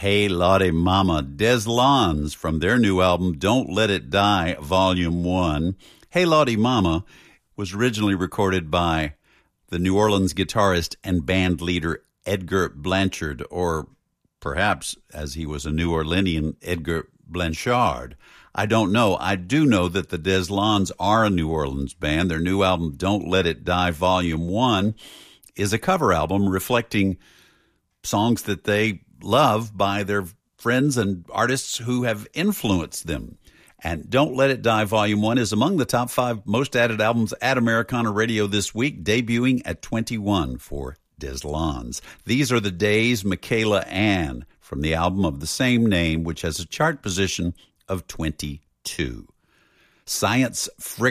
Hey Lottie Mama, Des Lons from their new album, Don't Let It Die, Volume 1. Hey Lottie Mama was originally recorded by the New Orleans guitarist and band leader Edgar Blanchard, or perhaps, as he was a New Orleanian, Edgar Blanchard. I don't know. I do know that the Des Lons are a New Orleans band. Their new album, Don't Let It Die, Volume 1, is a cover album reflecting songs that they love by their friends and artists who have influenced them. And Don't Let It Die Volume 1 is among the top 5 most added albums at Americana Radio this week, debuting at 21 for Des Lons. These are the Days, Michaela Ann, from the album of the same name, which has a chart position of 22. Science Friction.